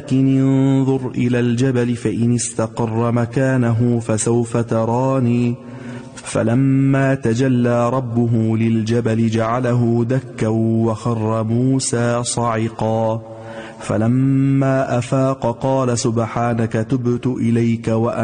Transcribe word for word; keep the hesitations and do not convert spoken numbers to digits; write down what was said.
لكن انظر إلى الجبل فإن استقر مكانه فسوف تراني فلما تجلى ربه للجبل جعله دكا وخر موسى صعقا فلما أفاق قال سبحانك تبت إليك وأنا